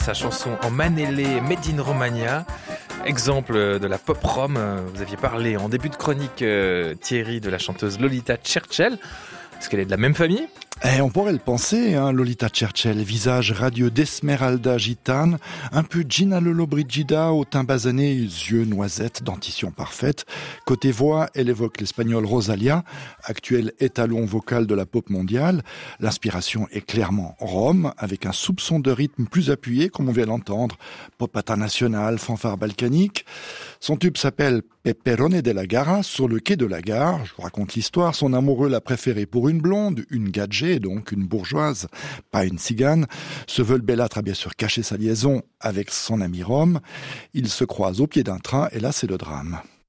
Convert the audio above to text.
Sa chanson en Manélé, Made in Romagna, exemple de la pop rom. Vous aviez parlé en début de chronique, Thierry, de la chanteuse Lolita Czerczell. Est-ce qu'elle est de la même famille ? On pourrait le penser, Lolita Czerczell, visage radieux d'Esmeralda gitane, un peu Gina Lollobrigida au teint basané, yeux noisettes, dentition parfaite. Côté voix, elle évoque l'espagnole Rosalía, actuel étalon vocal de la pop mondiale. L'inspiration est clairement rome, avec un soupçon de rythme plus appuyé, comme on vient d'entendre. Pop international, fanfare balkanique. Son tube s'appelle Peperone de la Gara, sur le quai de la gare. Je vous raconte l'histoire. Son amoureux l'a préférée pour une blonde, une gadget, donc une bourgeoise, pas une cigane. Ce veule bellâtre a bien sûr caché sa liaison avec son ami Rome. Ils se croisent au pied d'un train et là c'est le drame.